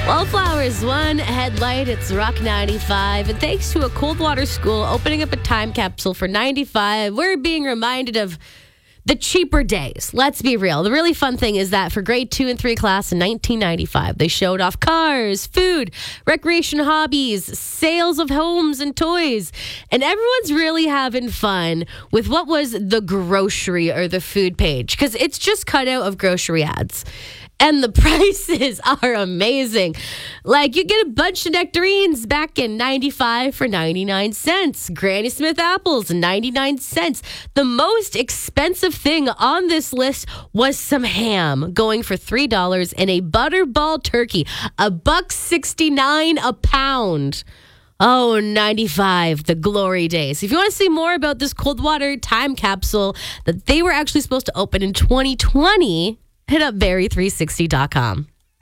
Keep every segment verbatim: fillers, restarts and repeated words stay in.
Wallflowers, one headlight. It's Rock ninety-five. And thanks to a Coldwater school opening up a time capsule for ninety-five, we're being reminded of the cheaper days. Let's be real. The really fun thing is that for grade two and three class in nineteen ninety-five, they showed off cars, food, recreation hobbies, sales of homes and toys. And everyone's really having fun with what was the grocery or the food page, because it's just cut out of grocery ads. And the prices are amazing. Like, you get a bunch of nectarines back in ninety-five for ninety-nine cents. Granny Smith apples, ninety-nine cents. The most expensive thing on this list was some ham, going for three dollars, and a butterball turkey, a buck sixty-nine a pound. Oh, ninety-five, the glory days. If you want to see more about this Coldwater time capsule that they were actually supposed to open in twenty twenty, hit up Barrie three sixty dot com.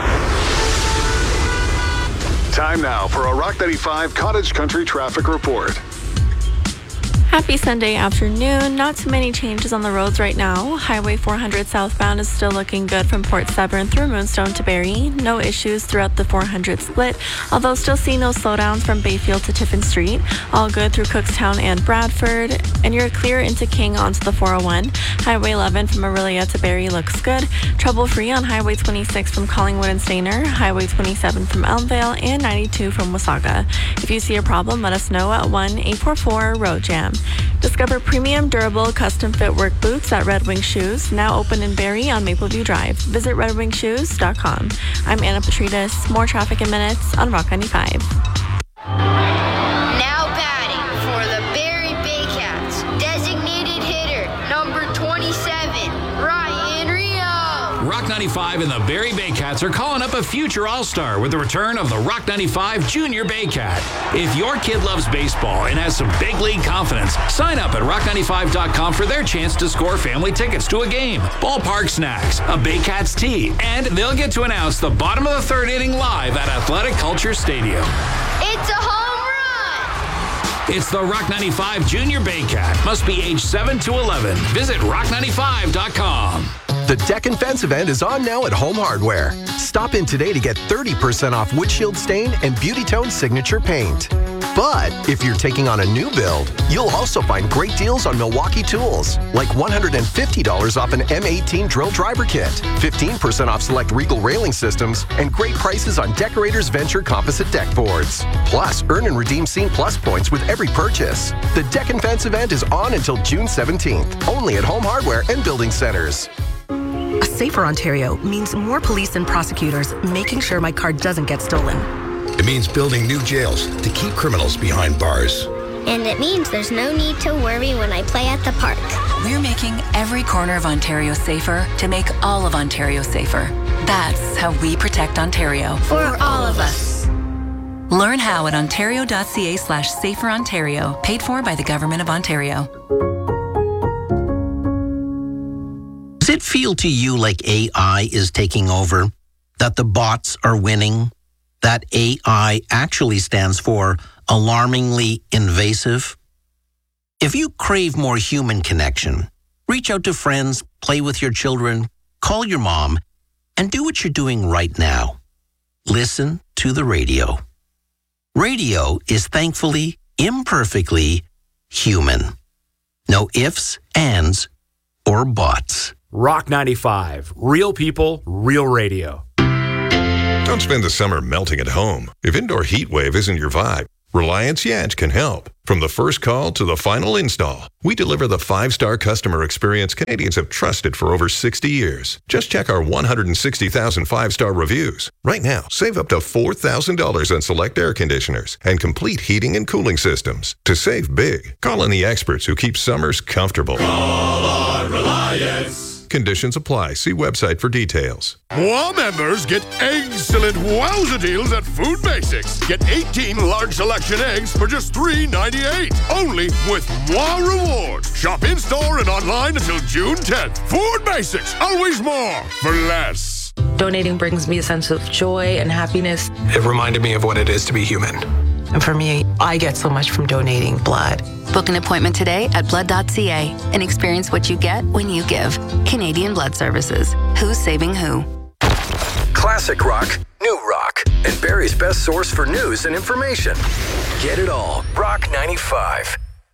Time now for a Rock ninety-five Cottage Country traffic report. Happy Sunday afternoon. Not too many changes on the roads right now. Highway four hundred southbound is still looking good from Port Severn through Moonstone to Barrie. No issues throughout the four hundred split, although still seeing no slowdowns from Bayfield to Tiffin Street. All good through Cookstown and Bradford. And you're clear into King onto the four oh one. Highway eleven from Aurelia to Barrie looks good. Trouble-free on Highway twenty-six from Collingwood and Stayner. Highway twenty-seven from Elmvale and ninety-two from Wasaga. If you see a problem, let us know at one eight four four road jam. Discover premium, durable, custom-fit work boots at Red Wing Shoes, now open in Barrie on Mapleview Drive. Visit red wing shoes dot com. I'm Anna Petrides. More traffic in minutes on Rock ninety-five. Now batting for the Barrie Baycats, designated hitter number twenty-seven, Ryan Rio. Rock ninety-five and the Barrie Baycats are calling up a future All-Star with the return of the Rock ninety-five Junior Baycat. If your kid loves baseball and has some big league confidence, sign up at rock ninety-five dot com for their chance to score family tickets to a game, ballpark snacks, a Baycats tee, and they'll get to announce the bottom of the third inning live at Athletic Culture Stadium. It's a home run! It's the Rock ninety-five Junior Baycat. Must be age seven to eleven. Visit rock ninety-five dot com. The Deck and Fence event is on now at Home Hardware. Stop in today to get thirty percent off windshield stain and Beauty Tone signature paint. But if you're taking on a new build, you'll also find great deals on Milwaukee tools, like one hundred fifty dollars off an M eighteen drill driver kit, fifteen percent off select Regal railing systems, and great prices on Decorators Venture composite deck boards. Plus, earn and redeem Scene Plus points with every purchase. The Deck and Fence event is on until June seventeenth, only at Home Hardware and Building Centers. A safer Ontario means more police and prosecutors making sure my car doesn't get stolen. It means building new jails to keep criminals behind bars. And it means there's no need to worry when I play at the park. We're making every corner of Ontario safer to make all of Ontario safer. That's how we protect Ontario. For all of us. Learn how at ontario.ca slash safer Ontario. Paid for by the Government of Ontario. Does it feel to you like A I is taking over? That the bots are winning? That A I actually stands for alarmingly invasive? If you crave more human connection, reach out to friends, play with your children, call your mom, and do what you're doing right now. Listen to the radio. Radio is thankfully, imperfectly human. No ifs, ands, or buts. Rock ninety-five. Real people, real radio. Don't spend the summer melting at home. If indoor heat wave isn't your vibe, Reliance Yacht can help. From the first call to the final install, we deliver the five-star customer experience Canadians have trusted for over sixty years. Just check our one hundred sixty thousand five-star reviews. Right now, save up to four thousand dollars on select air conditioners and complete heating and cooling systems. To save big, call on the experts who keep summers comfortable. Call on Reliance. Conditions apply. See website for details. More members get excellent wowza deals at Food Basics. Get eighteen large selection eggs for just three ninety-eight. Only with Moi Rewards. Shop in-store and online until June tenth. Food Basics. Always more for less. Donating brings me a sense of joy and happiness. It reminded me of what it is to be human. And for me, I get so much from donating blood. Book an appointment today at blood dot c a and experience what you get when you give. Canadian Blood Services. Who's saving who? Classic rock, new rock, and Calgary's best source for news and information. Get it all. Rock ninety-five.